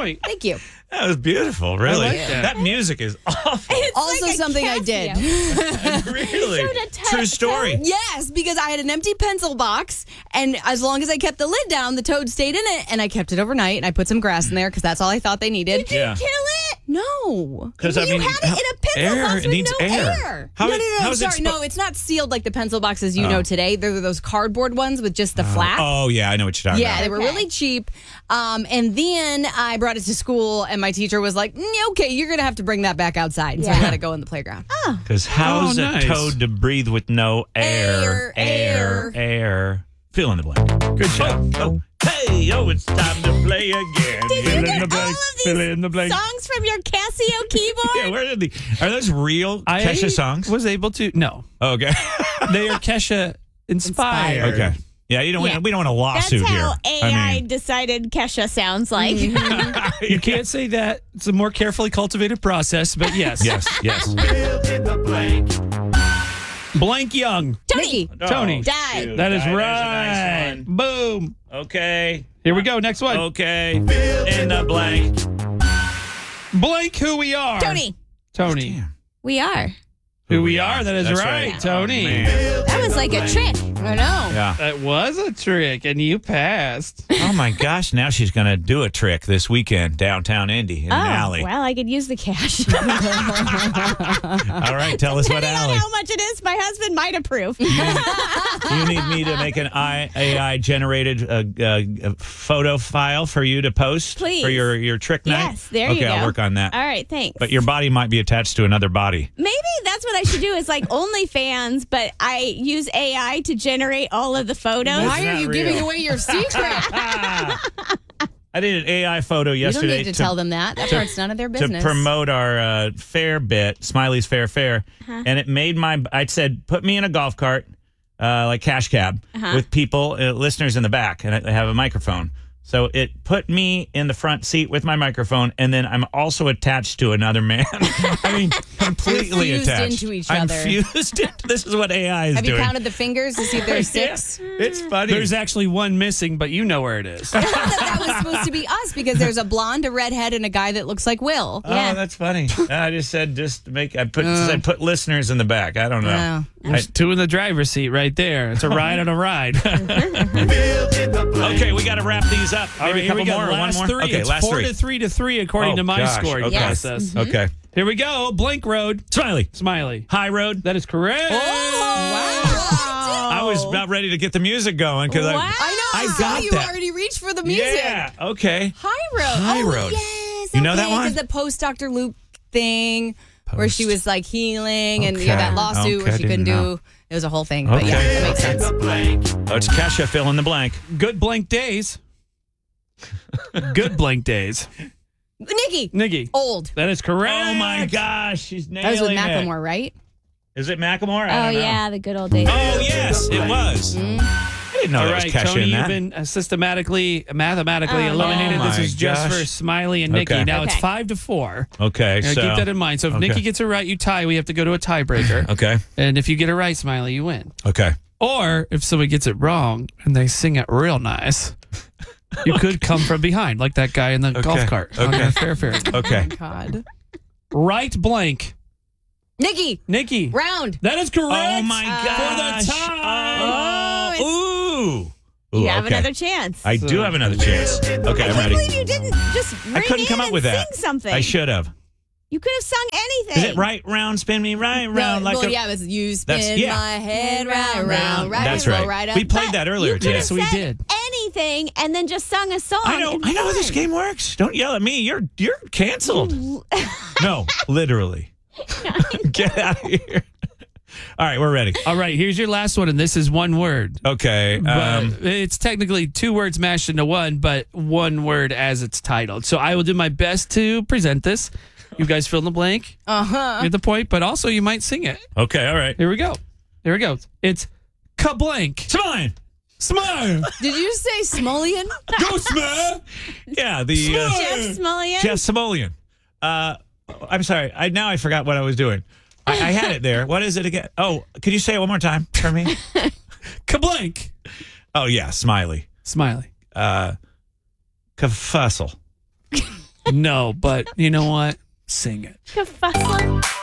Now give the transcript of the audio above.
point. Thank you. That was beautiful, really. like that. That music is awful. Also like a something I Casio. did. Really? True story. Yes, because I had an empty pencil box, and as long as I kept the lid down, the toad stayed in it, and I kept it overnight, and I put some grass in there because that's all I thought they needed. Yeah. Kill it. No. Because You had it in a pencil box it with needs no air. air. How no, how is it sorry. No, it's not sealed like the pencil boxes you Oh. know today. They're those cardboard ones with just the flap. Oh, yeah, I know what you're talking Yeah, about. they were really cheap. And then I brought it to school, and my teacher was like, okay, you're going to have to bring that back outside. So I Yeah. let it go in the playground. Because how's Oh, a nice. toad to breathe with no air? Air. Fill in the blank. Good job. Oh. Hey, it's time to play again. Did Fill you in get the all blank. of Fill these in the blank. songs from your Casio keyboard? Yeah, where did are those real I Kesha songs? was able to. No, Okay. they are Kesha inspired. Okay. Yeah, we don't want a lawsuit That's here. how AI I mean, decided Kesha sounds like. You can't say that. It's a more carefully cultivated process, but yes. yes. Fill in the blank. Blank Young. Nikki. Tony. Die. shoot. That is There's a right. nice one. Boom. Okay. Here we go. Next one. Okay. In the blank. Blank who we are. Tony. Tony. We are. Who we are. That is That's right, Oh, Tony. man. That was like a trick. I know. Yeah. That was a trick, and you passed. Oh my gosh! Now she's going to do a trick this weekend downtown Indy in an alley. Well, I could use the cash. All right, tell us what Depending on alley. how much it is, my husband might approve. You need me to make an AI generated photo file for you to post Please. for your trick night. Yes, there okay, you go. I'll work on that. All right, thanks. But your body might be attached to another body. Maybe that's what I should do is like OnlyFans, but I use AI to generate all of the photos. Why are not you real. giving away your secret? I did an AI photo You don't yesterday need to tell them that. That part's none of their business. to promote our fair bit, Smiley's Fair Fair, and it made I said, put me in a golf cart, like cash cab, with people, listeners in the back, and I have a microphone. So it put me in the front seat with my microphone, and then I'm also attached to another man. I mean, completely You're fused attached. into each I'm other. fused into. This is what AI is Have you doing. counted the fingers to see if there's six? Yeah, it's funny. There's actually one missing, but you know where it is. I thought that was supposed to be us because there's a blonde, a redhead, and a guy that looks like Will. Oh, that's funny. I just said said put listeners in the back. I don't know. No. There's two in the driver's seat right there. It's a ride on a ride. Fill in the blank. Okay, we got to wrap these up. All right, Maybe a here we couple go. more. Last One more. three. Okay, It's last 4 three. to 3 according Oh, to my gosh. scoring Okay. process. Okay. Here we go. Blank Road. Smiley. Smiley. High Road. That is correct. I was about ready to get the music going because Wow. I know. I saw got you that. already reached for the music. Yeah. Okay. High Road. High Oh, Road. yes. You know that one? Because the post Dr. Luke thing where she was like healing and Okay. that lawsuit Okay, where she couldn't didn't do. know. It was a whole thing. But Okay. yeah, that makes Fill in sense. the blank. Oh, it's Kesha. Fill in the blank. Good blank days. Good blank days. Nikki. Nikki. Old. That is correct. Oh my gosh, she's nailing That was with it. Macklemore, right? Is it Macklemore? I Oh, don't know. yeah, the good old days. Oh yes, it was. I didn't know All that right, was Kesha Tony, in you've that. been mathematically Oh, eliminated. no. This Oh, is my just gosh. for Smiley and Nikki. Okay. Now it's Okay. 5-4. Okay, Now, so keep that in mind. So if okay. Nikki gets it right, you tie. We have to go to a tiebreaker. Okay, And if you get it right, Smiley, you win. okay. Or if somebody gets it wrong and they sing it real nice, you could come from behind, like that guy in the golf cart on Okay. the fair. Okay. God. Right blank. Nikki. Nikki. Round. That is correct. Oh my gosh. For the tie. Oh, ooh. You have okay. another chance. I do have another chance. Okay, I'm I can't ready. believe you didn't just ring I couldn't in come up and with that. sing something. I should have. You could have sung anything. Is it right round, spin me right round No, like well, a... yeah, it was you That's- spin yeah. my head round, round, right That's before, right. right up. We played But that earlier you could today. have Yes, we said did. anything and then just sung a song. I know and how this won. game works. Don't yell at me. You're canceled. No, literally. Get out of here. All right, we're ready. All right, here's your last one, and this is one word. Okay. But it's technically two words mashed into one, but one word as it's titled. So I will do my best to present this. You guys fill in the blank. Get the point, but also you might sing it. Okay, all right. Here we go. Here it goes. It's ka-blank. Smile. Smile. Did you say Smullian? Go smile. Yeah, the Jeff Smullian. Jeff Smolian. I'm sorry. Now I forgot what I was doing. I had it there. What is it again? Oh, could you say it one more time for me? Ka-blank. Oh, yeah, Smiley. Smiley. Kafussel. No, but you know what? Sing it. Like a fussler.